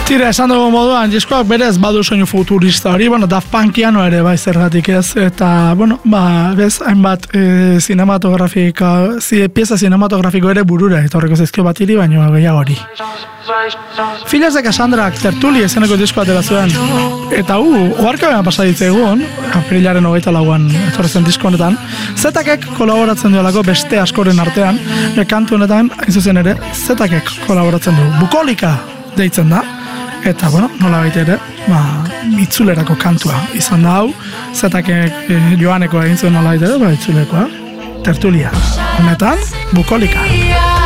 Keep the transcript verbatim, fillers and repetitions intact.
Tira, esan dugu moduan, diskoak berez badu soinu futurista hori, bueno, Daft Punkiano ere bai zergatik ez, eta, bueno, ba, bez, hainbat e, cinematografika, zi, pieza cinematografiko ere burura, eta horreko zizkio bat hiri, baino gehiago hori. Filhas de Cassandrak tertuli ezeneko diskoa atera zuen, eta hu, uh, oharkabean pasaditze egun, aprilaren hogeita lauan etorrezen disko honetan, Zetakek kolaboratzen duelako beste askoren artean, e, kantu honetan, hain zuzen ere, Zetakek kolaboratzen du, Bukolika deitzen da, eta, bueno, nola baita ere, ba, itzulerako kantua izan da hau, Zetakek e, joaneko egin zuen nola baita ere, ba, itzulekoa, tertulia, honetan, Bukolika.